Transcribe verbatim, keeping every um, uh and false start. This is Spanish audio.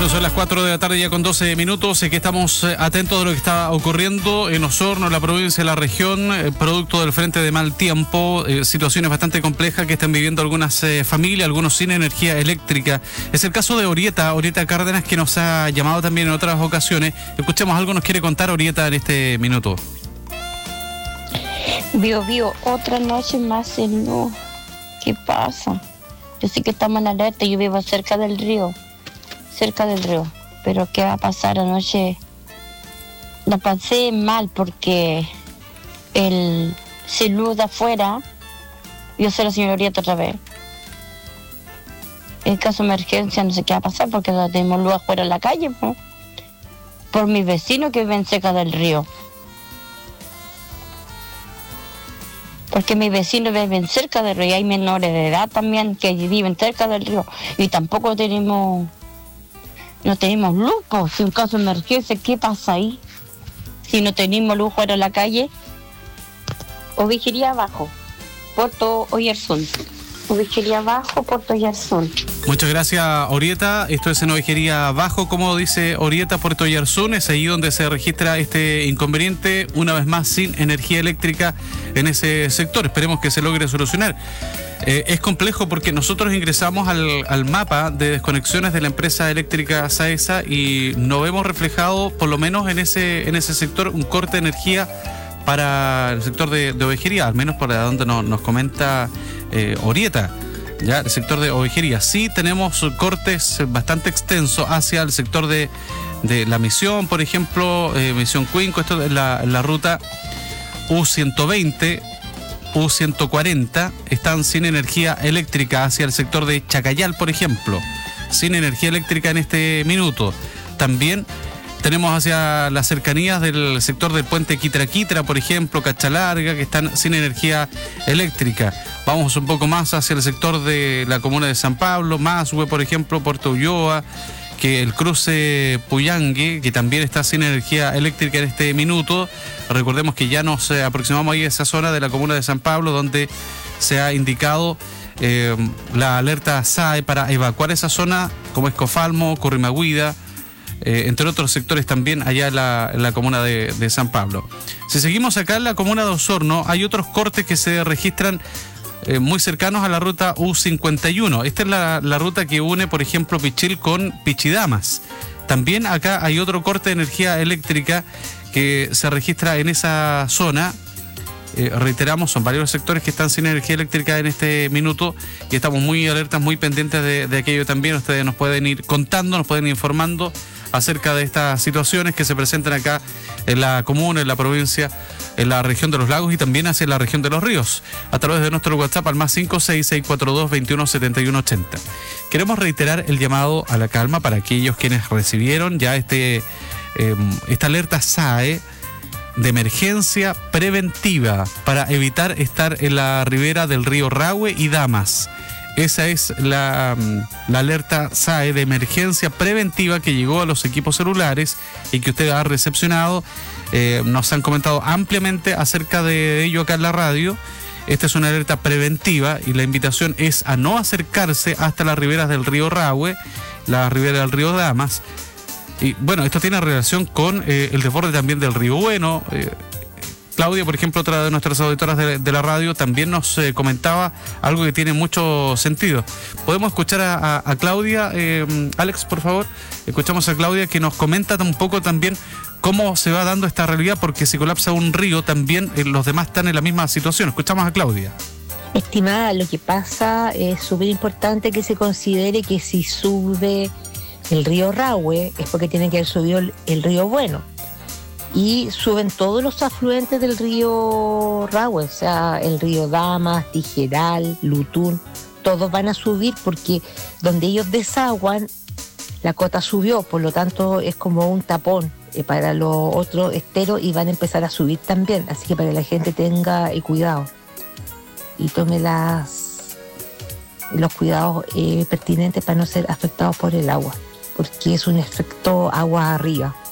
Bueno, son las cuatro de la tarde ya con doce minutos. Eh, que estamos eh, atentos de lo que está ocurriendo en Osorno, en la provincia de la región, eh, producto del frente de mal tiempo, eh, situaciones bastante complejas que están viviendo algunas eh, familias, algunos sin energía eléctrica. Es el caso de Orieta, Orieta Cárdenas, que nos ha llamado también en otras ocasiones. Escuchemos algo, nos quiere contar Orieta en este minuto. Vio, vio, otra noche más en no. ¿Qué pasa? Yo sé que estamos en alerta, yo vivo cerca del río. cerca del río, pero ¿qué va a pasar anoche? La pasé mal porque el se luz de afuera, yo sé la señora Orieta otra vez. En caso de emergencia no sé qué va a pasar porque no tenemos luz afuera en la calle, ¿no? Por mis vecinos que viven cerca del río. Porque mis vecinos viven cerca del río y hay menores de edad también que viven cerca del río y tampoco tenemos... No tenemos luz, pues, si en caso de emergencia, ¿qué pasa ahí? Si no tenemos luz fuera en la calle. Ovejería abajo, Puerto Oyarzún. Ovejería abajo, Puerto Oyarzún. Muchas gracias, Orieta. Esto es en Ovejería Abajo, como dice Orieta, Puerto Oyarzún. Es ahí donde se registra este inconveniente, una vez más sin energía eléctrica en ese sector. Esperemos que se logre solucionar. Eh, es complejo porque nosotros ingresamos al, al mapa de desconexiones de la empresa eléctrica SAESA y no vemos reflejado, por lo menos en ese, en ese sector, un corte de energía para el sector de, de ovejería, al menos por donde nos, nos comenta eh, Orieta. Ya, el sector de ovejería. Sí tenemos cortes bastante extensos hacia el sector de, de la Misión, por ejemplo, eh, Misión Cuinco, esto es la, la ruta U ciento veinte, U ciento cuarenta, están sin energía eléctrica hacia el sector de Chacayal, por ejemplo, sin energía eléctrica en este minuto. También tenemos hacia las cercanías del sector del puente Quitra-Quitra, por ejemplo, Cachalarga, que están sin energía eléctrica. Vamos un poco más hacia el sector de la comuna de San Pablo, Masue, por ejemplo, Puerto Ulloa, que el cruce Puyangue, que también está sin energía eléctrica en este minuto. Recordemos que ya nos eh, aproximamos ahí a esa zona de la comuna de San Pablo, donde se ha indicado eh, la alerta S A E para evacuar esa zona, como Escofalmo, Currimahuida, eh, entre otros sectores también allá en la, en la comuna de, de San Pablo. Si seguimos acá en la comuna de Osorno, hay otros cortes que se registran Eh, muy cercanos a la ruta U cincuenta y uno. Esta es la, la ruta que une, por ejemplo, Pichil con Pichidamas. También acá hay otro corte de energía eléctrica que se registra en esa zona. Eh, reiteramos, son varios sectores que están sin energía eléctrica en este minuto y estamos muy alertas, muy pendientes de, de aquello también. Ustedes nos pueden ir contando, nos pueden ir informando acerca de estas situaciones que se presentan acá en la comuna, en la provincia, en la región de los lagos y también hacia la región de los ríos, a través de nuestro WhatsApp al más cinco seis seis cuatro dos, veintiuno setenta y uno ochenta. Queremos reiterar el llamado a la calma para aquellos quienes recibieron ya este eh, esta alerta S A E de emergencia preventiva para evitar estar en la ribera del río Rahue y Damas. Esa es la, la alerta S A E de emergencia preventiva que llegó a los equipos celulares y que usted ha recepcionado. Eh, nos han comentado ampliamente acerca de ello acá en la radio. Esta es una alerta preventiva y la invitación es a no acercarse hasta las riberas del río Rahue, la ribera del río Damas. Y bueno, esto tiene relación con eh, el desborde también del río Bueno. Eh, Claudia, por ejemplo, otra de nuestras auditoras de, de la radio, también nos eh, comentaba algo que tiene mucho sentido. ¿Podemos escuchar a, a, a Claudia? Eh, Alex, por favor. Escuchamos a Claudia que nos comenta un poco también cómo se va dando esta realidad, porque si colapsa un río, también eh, los demás están en la misma situación. Escuchamos a Claudia. Estimada, lo que pasa es súper importante que se considere que si sube el río Rahue es porque tiene que haber subido el, el río Bueno. Y suben todos los afluentes del río Rahue, o sea, el río Damas, Tijeral, Lutún, todos van a subir porque donde ellos desaguan, la cota subió, por lo tanto es como un tapón eh, para los otros esteros y van a empezar a subir también, así que para que la gente tenga eh, cuidado y tome las, los cuidados eh, pertinentes para no ser afectados por el agua, porque es un efecto agua arriba.